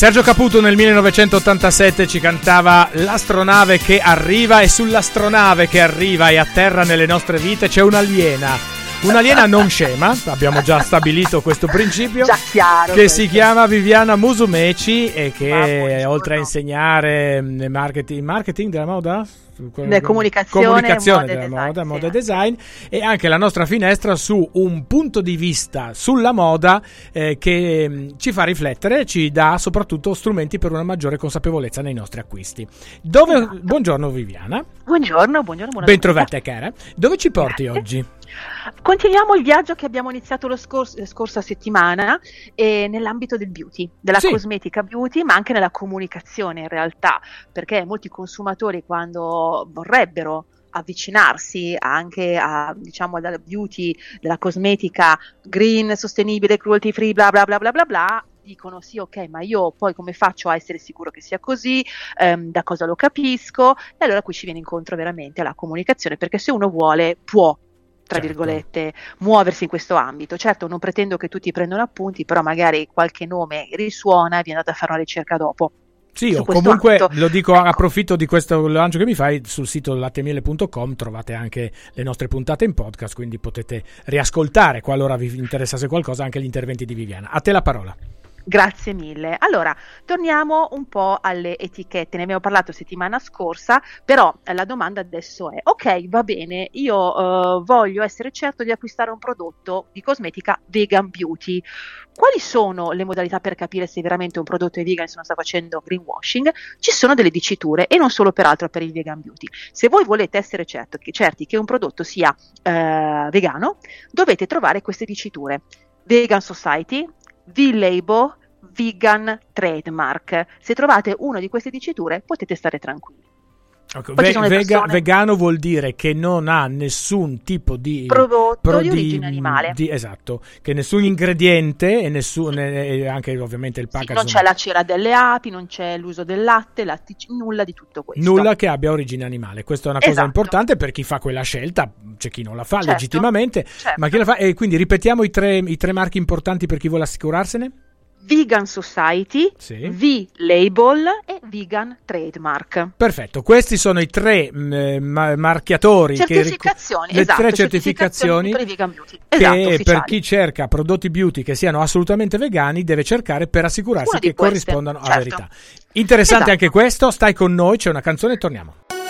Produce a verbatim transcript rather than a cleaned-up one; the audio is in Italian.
Sergio Caputo nel millenovecentottantasette ci cantava l'astronave che arriva, e sull'astronave che arriva e atterra nelle nostre vite c'è un'aliena. Un'aliena non scema, abbiamo già stabilito questo principio, già chiaro, che questo. Si chiama Viviana Musumeci e che ah, oltre a insegnare marketing, marketing della moda, Le comunicazione, comunicazione moda della design, moda, sì. moda e design, e anche la nostra finestra su un punto di vista sulla moda eh, che mh, ci fa riflettere, ci dà soprattutto strumenti per una maggiore consapevolezza nei nostri acquisti. Dove, esatto. Buongiorno Viviana. Buongiorno, buongiorno, buona Ben trovata cara. Dove ci porti Grazie. oggi? Continuiamo il viaggio che abbiamo iniziato lo scors- la scorsa settimana eh, nell'ambito del beauty, della Sì. cosmetica beauty, ma anche nella comunicazione in realtà, perché molti consumatori quando vorrebbero avvicinarsi anche a, diciamo, dalla beauty, della cosmetica green, sostenibile, cruelty free, bla bla bla bla bla bla, dicono sì, ok, ma io poi come faccio a essere sicuro che sia così, ehm, da cosa lo capisco? E allora qui ci viene incontro veramente la comunicazione, perché se uno vuole può, tra Certo. virgolette, muoversi in questo ambito. Certo, non pretendo che tutti prendano appunti, però magari qualche nome risuona e viene andata a fare una ricerca dopo. Sì, o questo comunque ambito. lo dico, Ecco. approfitto di questo lancio che mi fai, sul sito lattemiele punto com trovate anche le nostre puntate in podcast, quindi potete riascoltare, qualora vi interessasse qualcosa, anche gli interventi di Viviana. A te la parola. Grazie mille. Allora, torniamo un po' alle etichette, ne abbiamo parlato settimana scorsa, però eh, la domanda adesso è, ok, va bene, io eh, voglio essere certo di acquistare un prodotto di cosmetica vegan beauty. Quali sono le modalità per capire se veramente un prodotto è vegan e se non sta facendo greenwashing? Ci sono delle diciture, e non solo peraltro per il vegan beauty. Se voi volete essere certo che, certi che un prodotto sia eh, vegano, dovete trovare queste diciture: Vegan Society, V-Label, Vegan Trademark. Se trovate una di queste diciture potete stare tranquilli. Okay. Ve- Vega, persone... Vegano vuol dire che non ha nessun tipo di prodotto pro di origine animale. Di, esatto, che nessun ingrediente e nessun, e anche ovviamente il packaging. Sì, non c'è la cera delle api, non c'è l'uso del latte, lattici, nulla di tutto questo. Nulla che abbia origine animale. Questa è una cosa esatto. importante per chi fa quella scelta. C'è chi non la fa certo, legittimamente, certo. ma chi la fa. E quindi ripetiamo i tre, i tre marchi importanti per chi vuole assicurarsene. Vegan Society, sì. V-Label e Vegan Trademark. Perfetto, questi sono i tre mh, ma- marchiatori, certificazioni, che, le esatto, tre certificazioni, certificazioni per i vegan beauty. Che Esatto, per chi cerca prodotti beauty che siano assolutamente vegani deve cercare per assicurarsi che queste, corrispondano certo. alla verità. Interessante esatto. anche questo, stai con noi, c'è una canzone e torniamo.